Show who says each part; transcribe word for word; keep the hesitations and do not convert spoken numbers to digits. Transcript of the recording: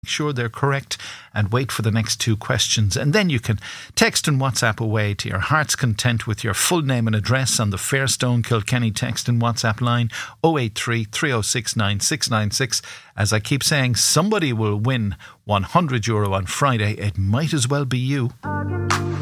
Speaker 1: sure they're correct and wait for the next two questions, and then you can text and WhatsApp away to your heart's content with your full name and address on the Fairstone Kilkenny text and WhatsApp line oh eight three, three oh six, nine six nine six. As I keep saying, somebody will win one hundred euro on Friday. It might as well be you.